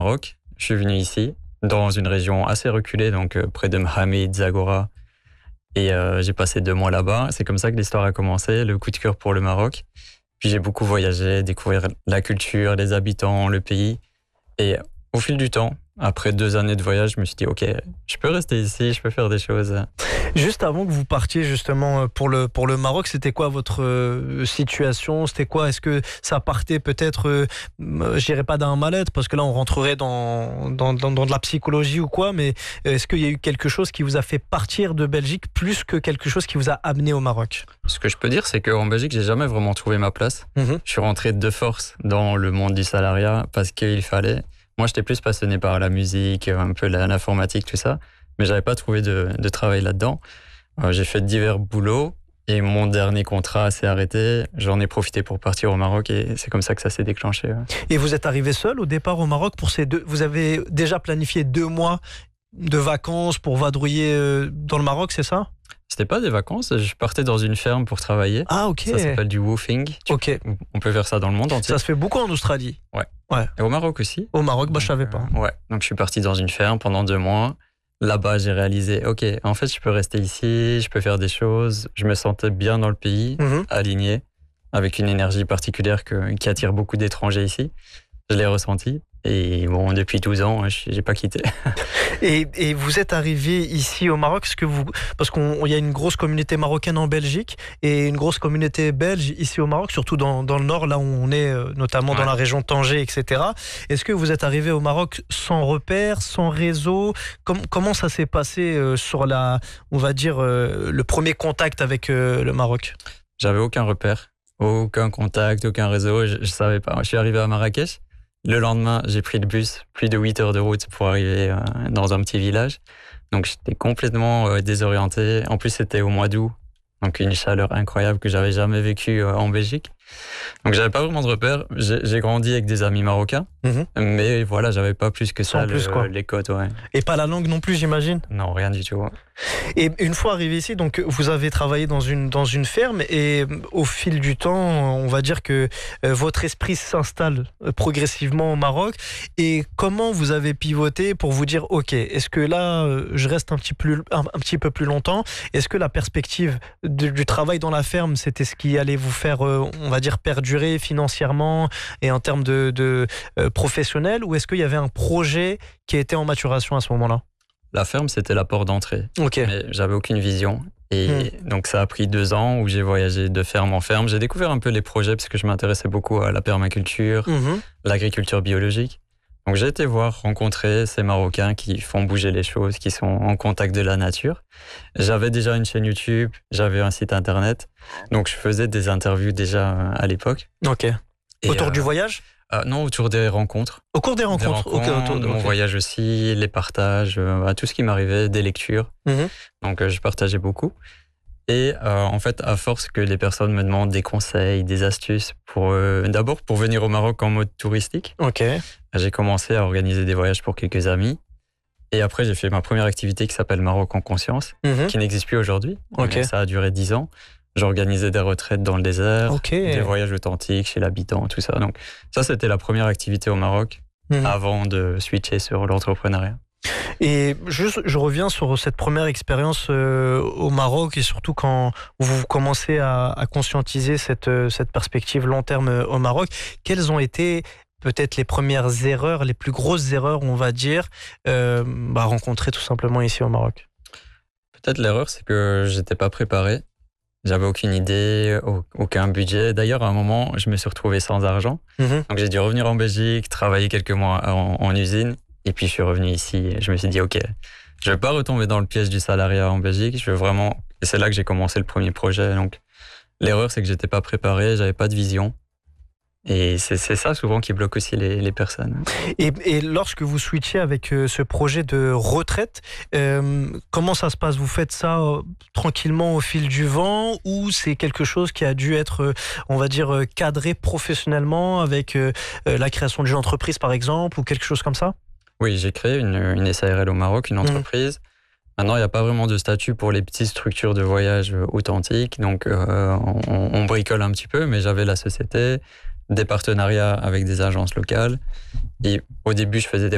Maroc. Je suis venu ici, dans une région assez reculée, donc près de Mohamed, Zagora. Et j'ai passé 2 mois là-bas. C'est comme ça que l'histoire a commencé, le coup de cœur pour le Maroc. Puis j'ai beaucoup voyagé, découvert la culture, les habitants, le pays. Et au fil du temps, après 2 années de voyage, je me suis dit, OK, je peux rester ici, je peux faire des choses. Juste avant que vous partiez justement pour le Maroc, c'était quoi votre situation? C'était quoi? Est-ce que ça partait peut-être, je dirais pas d'un mal-être, parce que là on rentrerait dans de la psychologie ou quoi, mais est-ce qu'il y a eu quelque chose qui vous a fait partir de Belgique plus que quelque chose qui vous a amené au Maroc? Ce que je peux dire, c'est qu'en Belgique, j'ai jamais vraiment trouvé ma place. Je suis rentré de force dans le monde du salariat parce qu'il fallait. Moi, j'étais plus passionné par la musique, un peu l'informatique, tout ça, mais j'avais pas trouvé de travail là-dedans. J'ai fait divers boulots et mon dernier contrat s'est arrêté. J'en ai profité pour partir au Maroc et c'est comme ça que ça s'est déclenché. Et vous êtes arrivé seul au départ au Maroc pour ces 2. Vous avez déjà planifié 2 mois de vacances pour vadrouiller dans le Maroc, c'est ça? C'était pas des vacances, je partais dans une ferme pour travailler. Ah, ok. Ça s'appelle du woofing. Ok. On peut faire ça dans le monde entier. Ça se fait beaucoup en Australie. Ouais. Ouais. Et au Maroc aussi. Au Maroc, je savais pas. Ouais. Donc je suis parti dans une ferme pendant 2 mois. Là-bas, j'ai réalisé, OK, en fait, je peux rester ici, je peux faire des choses. Je me sentais bien dans le pays, aligné, avec une énergie particulière qui attire beaucoup d'étrangers ici. Je l'ai ressenti. Et bon, depuis 12 ans, j'ai pas quitté. Et vous êtes arrivé ici au Maroc, parce qu'il y a une grosse communauté marocaine en Belgique et une grosse communauté belge ici au Maroc, surtout dans le nord, là où on est, notamment dans la région de Tanger, etc. Est-ce que vous êtes arrivé au Maroc sans repère, sans réseau? Comment ça s'est passé sur on va dire, le premier contact avec le Maroc? J'avais aucun repère, aucun contact, aucun réseau. Je savais pas. Je suis arrivé à Marrakech. Le lendemain, j'ai pris le bus, plus de 8 heures de route pour arriver dans un petit village. Donc j'étais complètement désorienté. En plus, c'était au mois d'août, donc une chaleur incroyable que j'avais jamais vécue en Belgique. Donc j'avais pas vraiment de repères. J'ai grandi avec des amis marocains, mais voilà, j'avais pas plus que ça les codes. Ouais. Et pas la langue non plus, j'imagine? Non, rien du tout. Et une fois arrivé ici, donc vous avez travaillé dans une ferme et au fil du temps, on va dire que votre esprit s'installe progressivement au Maroc. Et comment vous avez pivoté pour vous dire, OK, est-ce que là, je reste un petit peu plus longtemps? Est-ce que la perspective du travail dans la ferme, c'était ce qui allait vous faire, on va dire, perdurer financièrement et en termes de professionnel, ou est-ce qu'il y avait un projet qui était en maturation à ce moment-là? La ferme, c'était la porte d'entrée. Okay. Mais j'avais aucune vision. Et donc, ça a pris 2 ans où j'ai voyagé de ferme en ferme. J'ai découvert un peu les projets parce que je m'intéressais beaucoup à la permaculture, l'agriculture biologique. Donc, j'ai été rencontrer ces Marocains qui font bouger les choses, qui sont en contact de la nature. J'avais déjà une chaîne YouTube, j'avais un site internet. Donc, je faisais des interviews déjà à l'époque. OK. Et autour du voyage? Non, autour des rencontres. Au cours des rencontres. Autour de mon voyage aussi, les partages, tout ce qui m'arrivait, des lectures. Donc, je partageais beaucoup. Et en fait, à force que les personnes me demandent des conseils, des astuces, d'abord pour venir au Maroc en mode touristique, j'ai commencé à organiser des voyages pour quelques amis. Et après, j'ai fait ma première activité qui s'appelle Maroc en conscience, qui n'existe plus aujourd'hui. Ça a duré 10 ans. J'organisais des retraites dans le désert, des voyages authentiques chez l'habitant, tout ça. Donc ça, c'était la première activité au Maroc avant de switcher sur l'entrepreneuriat. Et juste, je reviens sur cette première expérience au Maroc et surtout quand vous commencez à conscientiser cette perspective long terme au Maroc. Quelles ont été peut-être les premières erreurs, les plus grosses erreurs, on va dire, rencontrées tout simplement ici au Maroc? Peut-être l'erreur, c'est que j'étais pas préparé. J'avais aucune idée, aucun budget. D'ailleurs, à un moment, je me suis retrouvé sans argent. Donc, j'ai dû revenir en Belgique, travailler quelques mois en usine. Et puis, je suis revenu ici et je me suis dit, OK, je vais pas retomber dans le piège du salariat en Belgique. Je veux vraiment... Et c'est là que j'ai commencé le premier projet. Donc, l'erreur, c'est que j'étais pas préparé, j'avais pas de vision. Et c'est ça souvent qui bloque aussi les personnes. Et lorsque vous switchez avec ce projet de retraite, comment ça se passe? Vous faites ça tranquillement au fil du vent ou c'est quelque chose qui a dû être, on va dire, cadré professionnellement avec la création d'une entreprise par exemple ou quelque chose comme ça? Oui, j'ai créé une SARL au Maroc, une entreprise. Maintenant, il n'y a pas vraiment de statut pour les petites structures de voyage authentiques. Donc, on bricole un petit peu, mais j'avais la société, des partenariats avec des agences locales. Et au début, je faisais des